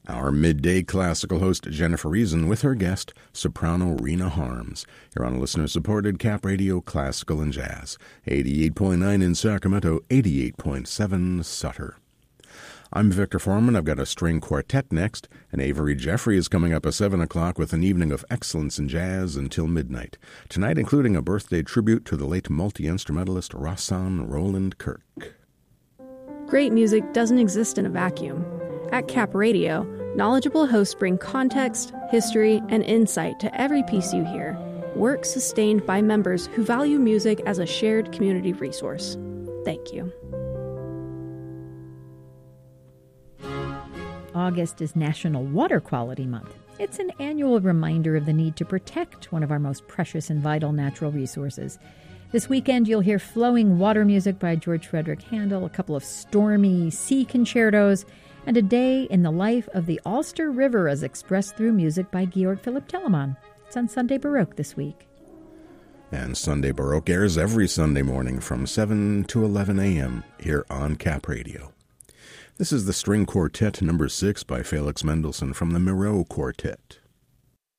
Our midday classical host Jennifer Reason with her guest, soprano Rena Harms. You're on listener-supported Cap Radio Classical and Jazz, 88.9 in Sacramento, 88.7 Sutter. I'm Victor Foreman. I've got a string quartet next, and Avery Jeffrey is coming up at 7 o'clock with an evening of excellence in jazz until midnight. Tonight including a birthday tribute to the late multi-instrumentalist Rahsaan Roland Kirk. Great music doesn't exist in a vacuum. At Cap Radio, knowledgeable hosts bring context, history, and insight to every piece you hear. Work sustained by members who value music as a shared community resource. Thank you. August is National Water Quality Month. It's an annual reminder of the need to protect one of our most precious and vital natural resources. This weekend, you'll hear flowing water music by George Frederick Handel, a couple of stormy sea concertos, and a day in the life of the Ulster River as expressed through music by Georg Philipp Telemann. It's on Sunday Baroque this week. And Sunday Baroque airs every Sunday morning from 7 to 11 a.m. here on Cap Radio. This is the String Quartet No. 6 by Felix Mendelssohn from the Miro Quartet.